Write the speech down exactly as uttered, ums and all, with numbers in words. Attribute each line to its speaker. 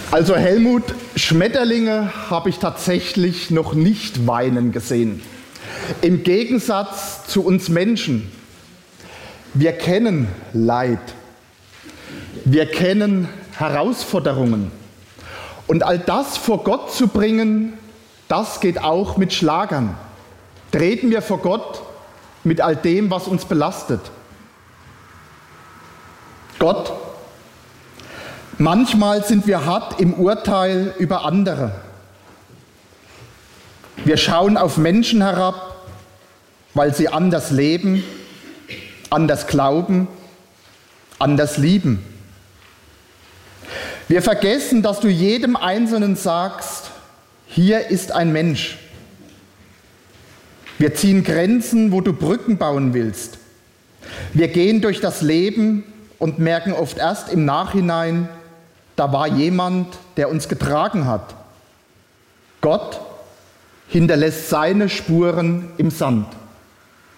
Speaker 1: Also Helmut, Schmetterlinge habe ich tatsächlich noch nicht weinen gesehen. Im Gegensatz zu uns Menschen. Wir kennen Leid. Wir kennen Herausforderungen. Und all das vor Gott zu bringen, das geht auch mit Schlagern. Treten wir vor Gott mit all dem, was uns belastet. Gott, manchmal sind wir hart im Urteil über andere. Wir schauen auf Menschen herab, weil sie anders leben, anders glauben, anders lieben. Wir vergessen, dass du jedem Einzelnen sagst, hier ist ein Mensch. Wir ziehen Grenzen, wo du Brücken bauen willst. Wir gehen durch das Leben und merken oft erst im Nachhinein, da war jemand, der uns getragen hat. Gott hinterlässt seine Spuren im Sand.